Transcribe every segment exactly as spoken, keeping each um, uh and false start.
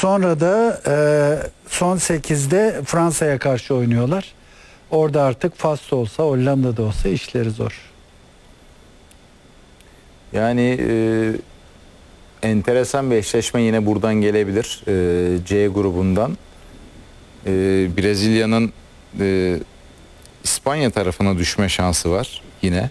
Sonra da e, son sekizde Fransa'ya karşı oynuyorlar. Orada artık Fas'ta olsa, Hollanda'da olsa işleri zor. Yani e, enteresan bir eşleşme yine buradan gelebilir. E, C grubundan. E, Brezilya'nın e, İspanya tarafına düşme şansı var yine.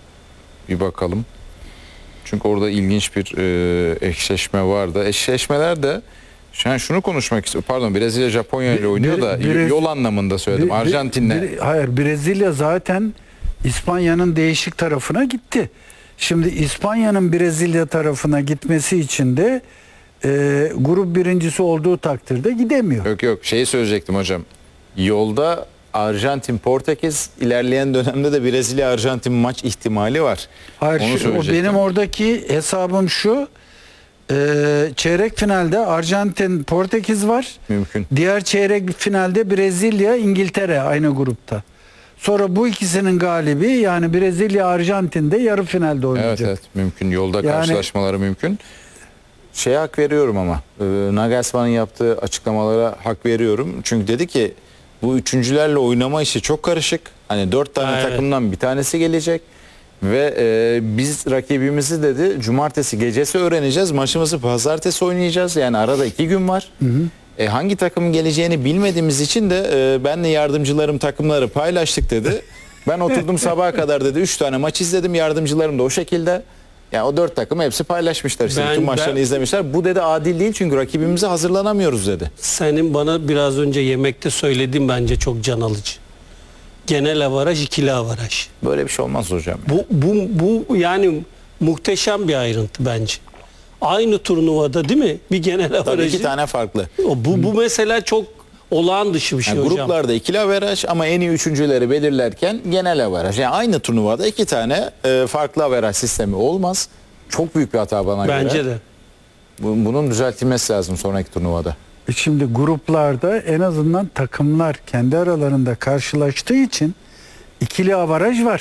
Bir bakalım. Çünkü orada ilginç bir e, eşleşme vardı. Eşleşmeler de şu an şunu konuşmak istiyorum. Pardon, Brezilya Japonya ile oynuyor da Brez- yol anlamında söyledim. Bre- Arjantin'le. Bre- Hayır, Brezilya zaten İspanya'nın değişik tarafına gitti. Şimdi İspanya'nın Brezilya tarafına gitmesi için de e, grup birincisi olduğu takdirde gidemiyor. Yok yok, şeyi söyleyecektim hocam. Yolda Arjantin Portekiz, ilerleyen dönemde de Brezilya Arjantin maç ihtimali var. Hayır, Onu şu, o söyleyecektim. benim oradaki hesabım şu. e, çeyrek finalde Arjantin Portekiz var. Mümkün. Diğer çeyrek finalde Brezilya İngiltere aynı grupta. Sonra bu ikisinin galibi, yani Brezilya Arjantin'de yarı finalde oynayacak. Evet evet, mümkün. Yolda Yani- karşılaşmaları mümkün. Şeye hak veriyorum ama. E, Nagelsmann'ın yaptığı açıklamalara hak veriyorum. Çünkü dedi ki bu üçüncülerle oynama işi çok karışık. Hani dört tane Evet. takımdan bir tanesi gelecek. Ve e, biz rakibimizi dedi cumartesi gecesi öğreneceğiz. Maçımızı pazartesi oynayacağız. Yani arada iki gün var. E, hangi takımın geleceğini bilmediğimiz için de e, benle yardımcılarım takımları paylaştık dedi. Ben oturdum sabaha kadar dedi üç tane maç izledim. Yardımcılarım da o şekilde. Yani o dört takım hepsi paylaşmışlar. İşte Ben- bütün maçlarını ben- izlemişler. Bu dedi adil değil çünkü rakibimize hazırlanamıyoruz dedi. Senin bana biraz önce yemekte söylediğin bence çok can alıcı. Genel avaraj, ikili avaraj. Böyle bir şey olmaz hocam. Bu, bu, bu yani muhteşem bir ayrıntı bence. Aynı turnuvada değil mi? Bir genel Tabii avarajı. iki tane farklı. O, bu, bu mesela çok olağan dışı bir şey Yani hocam. gruplarda ikili averaj ama en iyi üçüncüleri belirlerken genel averaj. Yani aynı turnuvada iki tane e, farklı averaj sistemi olmaz. Çok büyük bir hata bana göre. Bence de. Bu- Bunun düzeltilmesi lazım sonraki turnuvada. E Şimdi gruplarda en azından takımlar kendi aralarında karşılaştığı için ikili avaraj var.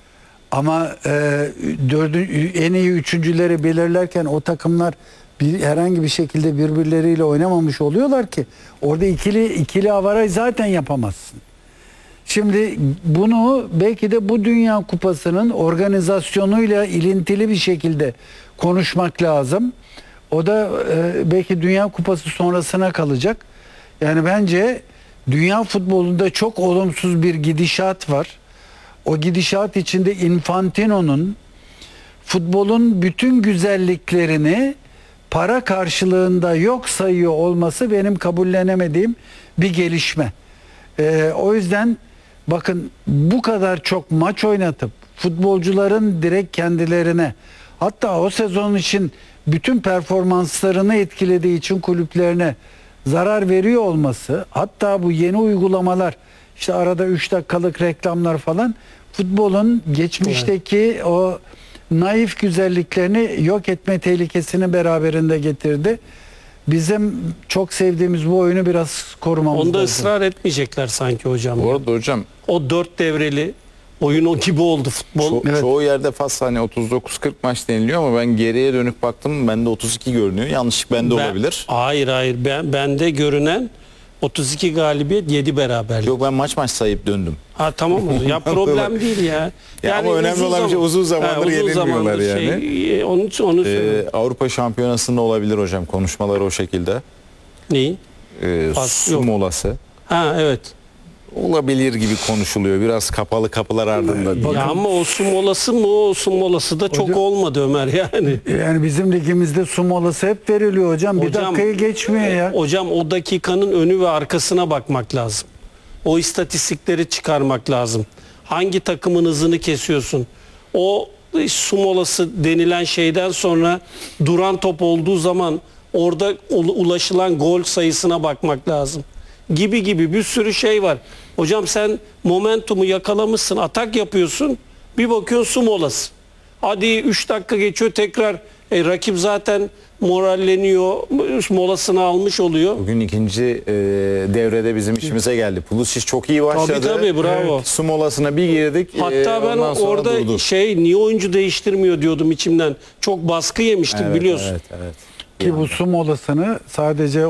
Ama e, dördün, en iyi üçüncüleri belirlerken o takımlar bir, herhangi bir şekilde birbirleriyle oynamamış oluyorlar ki orada ikili ikili avaraj zaten yapamazsın. Şimdi bunu belki de bu Dünya Kupası'nın organizasyonuyla ilintili bir şekilde konuşmak lazım. O da e, belki Dünya Kupası sonrasına kalacak. Yani bence dünya futbolunda çok olumsuz bir gidişat var. O gidişat içinde Infantino'nun futbolun bütün güzelliklerini para karşılığında yok sayıyor olması benim kabullenemediğim bir gelişme. Ee, o yüzden bakın, bu kadar çok maç oynatıp futbolcuların direkt kendilerine, hatta o sezon için bütün performanslarını etkilediği için kulüplerine zarar veriyor olması, hatta bu yeni uygulamalar, işte arada üç dakikalık reklamlar falan, futbolun geçmişteki o naif güzelliklerini yok etme tehlikesini beraberinde getirdi. Bizim çok sevdiğimiz bu oyunu biraz korumamız Onda lazım. ısrar etmeyecekler sanki hocam. Bu arada hocam O dört devreli oyun o gibi oldu futbol. ço- Evet. çoğu yerde faz hani otuz dokuz kırk maç deniliyor ama ben geriye dönük baktım, bende otuz iki görünüyor. Yanlışlık bende Ben- olabilir. Hayır hayır. Ben, bende görünen otuz iki galibiyet, yedi beraberlik. Yok, ben maç maç sayıp döndüm. Ha tamam o zaman. Ya problem değil ya. Ya ama önemli olan bir şey, uzun zamandır yenilmiyorlar zamandır yani. Şey, onun için onu Ee, söylüyorum. Avrupa Şampiyonası'nda olabilir hocam, konuşmalar o şekilde. Neyi? Ee, Pas su yok. molası Ha evet. olabilir gibi konuşuluyor. Biraz kapalı kapılar ardında. Ya ama o su molası mı, o su molası da çok Hocam- olmadı Ömer yani. Yani bizim ligimizde su molası hep veriliyor hocam. Bir Hocam- dakikayı geçmiyor ya. Hocam o dakikanın önü ve arkasına bakmak lazım. O istatistikleri çıkarmak lazım. Hangi takımın hızını kesiyorsun? O su molası denilen şeyden sonra duran top olduğu zaman orada ul- ulaşılan gol sayısına bakmak lazım. Gibi gibi bir sürü şey var. Hocam sen momentumu yakalamışsın, atak yapıyorsun. Bir bakıyorsun su molası. Hadi üç dakika geçiyor tekrar. E, rakip zaten moralleniyor, molasını almış oluyor. Bugün ikinci e, devrede bizim işimize geldi. Pulisic çok iyi başladı. Tabii tabii bravo. Evet, su molasına bir girdik. Hatta e, ben ondan sonra orada durdu. şey niye oyuncu değiştirmiyor diyordum içimden. Çok baskı yemiştik Evet, biliyorsun. Evet, evet. Ki bu su molasını sadece